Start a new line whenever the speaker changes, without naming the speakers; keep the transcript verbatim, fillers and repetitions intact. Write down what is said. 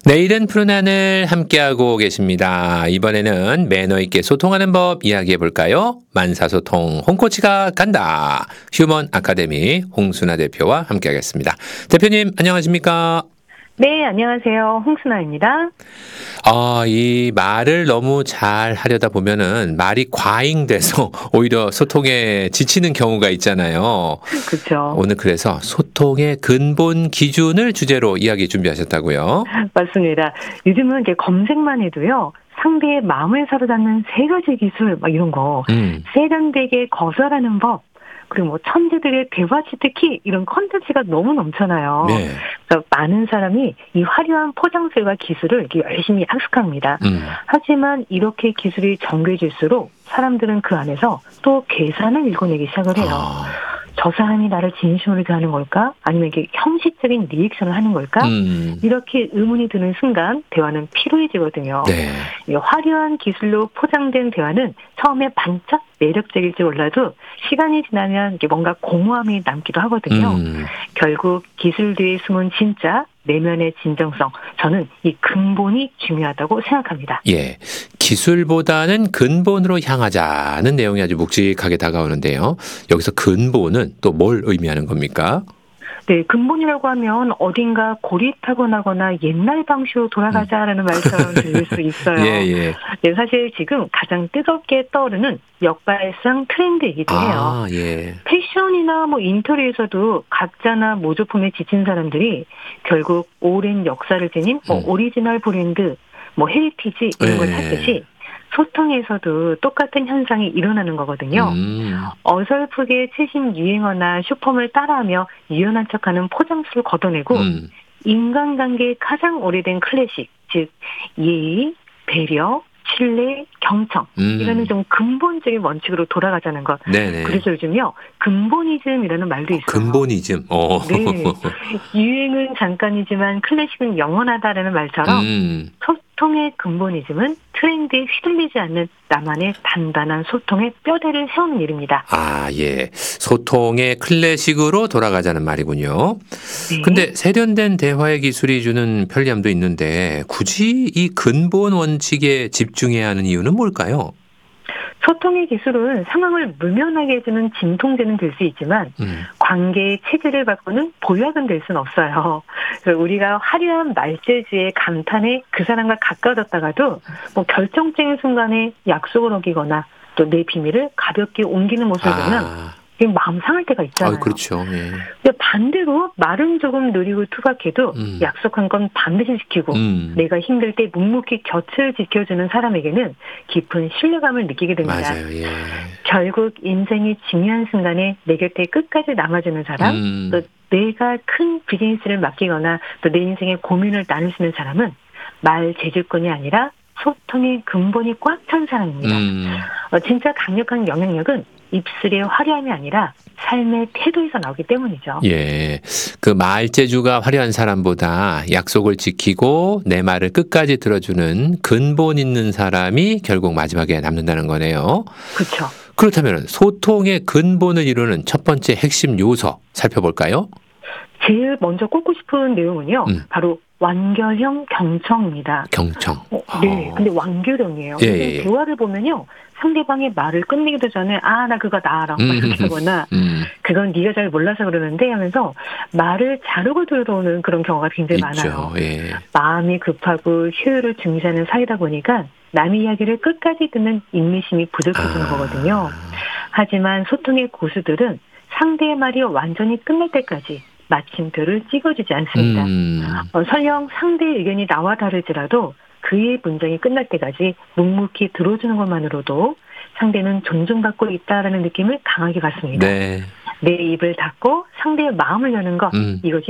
내일은 푸른 하늘 함께하고 계십니다. 이번에는 매너 있게 소통하는 법 이야기해 볼까요? 만사소통 홍코치가 간다. 휴먼 아카데미 홍순아 대표와 함께하겠습니다. 대표님 안녕하십니까?
네, 안녕하세요. 홍순아입니다.
아, 이 말을 너무 잘 하려다 보면은 말이 과잉돼서 오히려 소통에 지치는 경우가 있잖아요.
그렇죠.
오늘 그래서 소통의 근본 기준을 주제로 이야기 준비하셨다고요?
맞습니다. 요즘은 이제 검색만 해도요. 상대의 마음을 사로잡는 세 가지 기술 막 이런 거,
음.
세련되게 거절하는 법, 그리고 뭐 천재들의 대화 치트키 이런 컨텐츠가 너무 넘쳐나요.
네.
그래서 많은 사람이 이 화려한 포장술과 기술을 이렇게 열심히 학습합니다.
음.
하지만 이렇게 기술이 정교해질수록 사람들은 그 안에서 또 계산을 읽어내기 시작을 해요.
아.
저 사람이 나를 진심으로 대하는 걸까? 아니면 이게 형식적인 리액션을 하는 걸까?
음.
이렇게 의문이 드는 순간 대화는 피로해지거든요.
네.
이 화려한 기술로 포장된 대화는 처음에 반짝 매력적일지 몰라도 시간이 지나면 이게 뭔가 공허함이 남기도 하거든요.
음.
결국 기술 뒤에 숨은 진짜 내면의 진정성, 저는 이 근본이 중요하다고 생각합니다.
예. 기술보다는 근본으로 향하자는 내용이 아주 묵직하게 다가오는데요. 여기서 근본은 또 뭘 의미하는 겁니까?
네, 근본이라고 하면 어딘가 고리타분하거나 옛날 방식으로 돌아가자라는 말처럼 들릴 수 있어요.
예, 예.
네, 사실 지금 가장 뜨겁게 떠오르는 역발상 트렌드이기도 해요.
아, 예.
패션이나 뭐 인테리어에서도 가짜나 모조품에 지친 사람들이 결국 오랜 역사를 지닌 뭐
음.
오리지널 브랜드, 뭐 헤리티지 이런 걸
예.
찾듯이 소통에서도 똑같은 현상이 일어나는 거거든요.
음.
어설프게 최신 유행어나 슈퍼를 따라하며 유연한 척하는 포장수를 걷어내고
음.
인간관계의 가장 오래된 클래식, 즉 예의, 배려, 신뢰, 경청
음.
이라는 좀 근본적인 원칙으로 돌아가자는 것.
네네.
그래서 요즘요 근본이즘이라는 말도 있어요.
근본이즘. 어.
네, 유행은 잠깐이지만 클래식은 영원하다라는 말처럼
음.
소통의 근본이즘은 트렌드에 휘둘리지 않는 나만의 단단한 소통의 뼈대를 세우는 일입니다.
아, 예. 소통의 클래식으로 돌아가자는 말이군요.
네.
근데 세련된 대화의 기술이 주는 편리함도 있는데 굳이 이 근본 원칙에 집중해야 하는 이유는 뭘까요?
소통의 기술은 상황을 무면하게 해주는 진통제는 될 수 있지만
음.
관계의 체질을 바꾸는 보약은 될 수는 없어요. 그래서 우리가 화려한 말재주의 감탄에 그 사람과 가까워졌다가도 뭐 결정적인 순간에 약속을 어기거나 또 내 비밀을 가볍게 옮기는 모습을 보면
아.
마음 상할 때가 있잖아요.
아, 그렇죠. 예.
근데 반대로 말은 조금 느리고 투박해도
음.
약속한 건 반드시 지키고
음.
내가 힘들 때 묵묵히 곁을 지켜주는 사람에게는 깊은 신뢰감을 느끼게 됩니다.
맞아요. 예.
결국 인생의 중요한 순간에 내 곁에 끝까지 남아주는 사람,
음.
또 내가 큰 비즈니스를 맡기거나 또 내 인생의 고민을 나눌 수 있는 사람은 말 재주꾼이 아니라 소통의 근본이 꽉 찬 사람입니다.
음.
어, 진짜 강력한 영향력은 입술의 화려함이 아니라 삶의 태도에서 나오기 때문이죠.
예. 그 말재주가 화려한 사람보다 약속을 지키고 내 말을 끝까지 들어주는 근본 있는 사람이 결국 마지막에 남는다는 거네요.
그렇죠.
그렇다면 소통의 근본을 이루는 첫 번째 핵심 요소 살펴볼까요?
제일 먼저 꼽고 싶은 내용은요.
음.
바로 완결형 경청입니다.
경청.
어, 네, 근데 완결형이에요.
예,
요즘
예, 예.
대화를 보면요. 상대방의 말을 끝내기도 전에 아, 나 그거 나알아.
음,
이렇게 하거나
음.
그건 네가 잘 몰라서 그러는데 하면서 말을 자르고 들어오는 그런 경우가 굉장히 많아요.
있죠. 예.
마음이 급하고 효율을 중시하는 사이다 보니까 남의 이야기를 끝까지 듣는 인내심이 부족해지는
아.
거거든요. 하지만 소통의 고수들은 상대의 말이 완전히 끝날 때까지 마침표를 찍어주지 않습니다.
음.
어, 설령 상대의 의견이 나와 다르지라도 그의 문장이 끝날 때까지 묵묵히 들어주는 것만으로도 상대는 존중받고 있다라는 느낌을 강하게 갖습니다.
네.
내 입을 닫고 상대의 마음을 여는 것,
음.
이것이